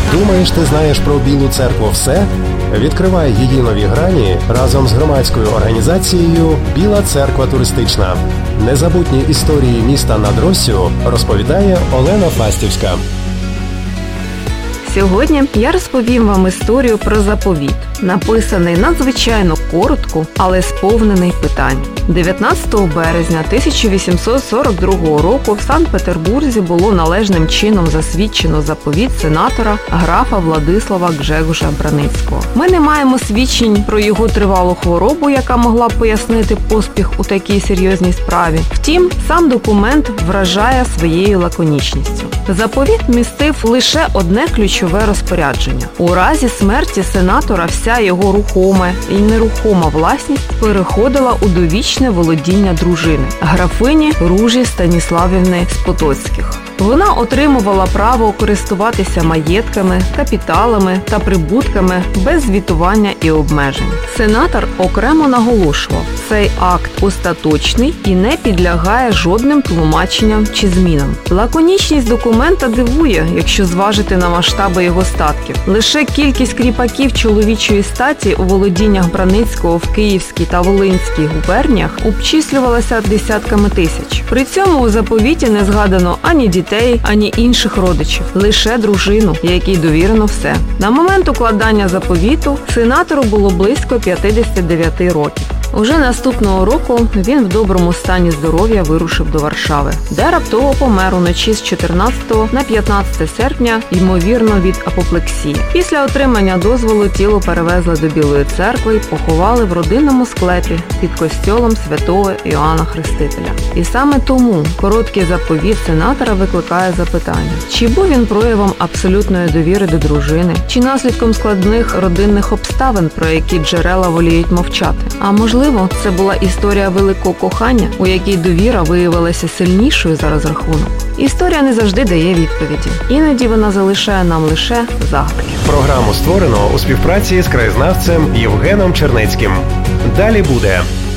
Думаєш, ти знаєш про Білу церкву все? Відкривай її нові грані разом з громадською організацією «Біла церква туристична». Незабутні історії міста над Россю розповідає Олена Фастівська. Сьогодні я розповім вам історію про заповіт, написаний надзвичайно коротко, але сповнений питань. 19 березня 1842 року в Санкт-Петербурзі було належним чином засвідчено заповіт сенатора графа Владислава Гжегоша Браницького. Ми не маємо свідчень про його тривалу хворобу, яка могла б пояснити поспіх у такій серйозній справі. Втім, сам документ вражає своєю лаконічністю. Заповіт містив лише одне ключове розпорядження. У разі смерті сенатора вся його рухома і нерухома власність переходила у довічне володіння дружини, графині Ружі Станіславівни з Потоцьких. Вона отримувала право користуватися маєтками, капіталами та прибутками без звітування і обмежень. Сенатор окремо наголошував, цей акт остаточний і не підлягає жодним тлумаченням чи змінам. Лаконічність документа дивує, якщо зважити на масштаби його статків. Лише кількість кріпаків чоловічої статі у володіннях Браницького в Київській та Волинській губерніях обчислювалася десятками тисяч. При цьому у заповіті не згадано ані дітей, ані інших родичів, лише дружину, якій довірено все. На момент укладання заповіту сенатору було близько 59 років. Уже наступного року він в доброму стані здоров'я вирушив до Варшави, де раптово помер уночі з 14 на 15 серпня, ймовірно від апоплексії. Після отримання дозволу тіло перевезли до Білої церкви і поховали в родинному склепі під костьолом святого Іоанна Хрестителя. І саме тому короткий заповіт сенатора викликає запитання, чи був він проявом абсолютної довіри до дружини, чи наслідком складних родинних обставин, про які джерела воліють мовчати. А можливо, це була історія великого кохання, у якій довіра виявилася сильнішою за розрахунок. Історія не завжди дає відповіді. Іноді вона залишає нам лише загадки. Програму створено у співпраці з краєзнавцем Євгеном Чернецьким. Далі буде.